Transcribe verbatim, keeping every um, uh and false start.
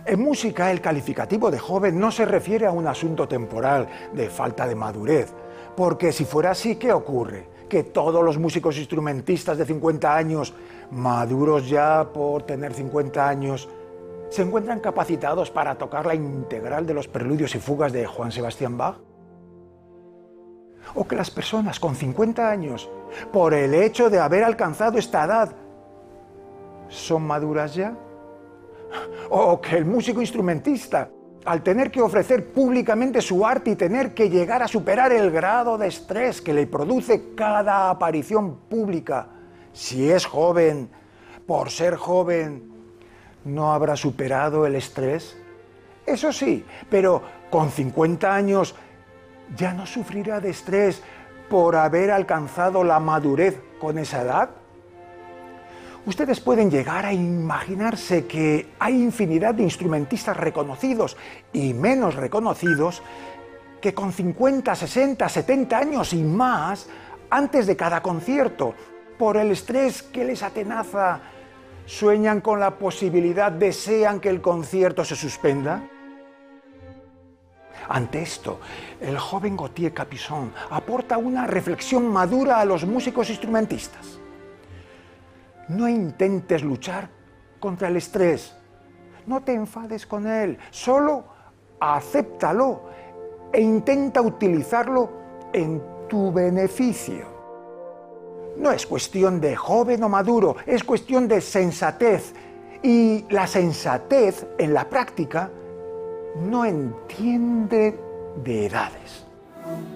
En música, el calificativo de joven no se refiere a un asunto temporal de falta de madurez, porque si fuera así, ¿qué ocurre? Que todos los músicos instrumentistas de cincuenta años, maduros ya por tener cincuenta años, se encuentran capacitados para tocar la integral de los preludios y fugas de Johann Sebastian Bach. O que las personas con cincuenta años, por el hecho de haber alcanzado esta edad, son maduras ya. O que el músico instrumentista, al tener que ofrecer públicamente su arte y tener que llegar a superar el grado de estrés que le produce cada aparición pública, si es joven, por ser joven, ¿no habrá superado el estrés? Eso sí, pero con cincuenta años ya no sufrirá de estrés por haber alcanzado la madurez con esa edad. Ustedes pueden llegar a imaginarse que hay infinidad de instrumentistas reconocidos y menos reconocidos que con cincuenta, sesenta, setenta años y más, antes de cada concierto, por el estrés que les atenaza, sueñan con la posibilidad, desean que el concierto se suspenda. Ante esto, el joven Gauthier Capuçon aporta una reflexión madura a los músicos instrumentistas. No intentes luchar contra el estrés, no te enfades con él, solo acéptalo e intenta utilizarlo en tu beneficio. No es cuestión de joven o maduro, es cuestión de sensatez. Y la sensatez, en la práctica, no entiende de edades.